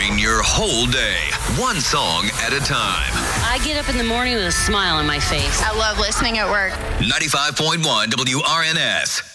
powering your whole day, one song at a time. I get up in the morning with a smile on my face. I love listening at work. 95.1 WRNS.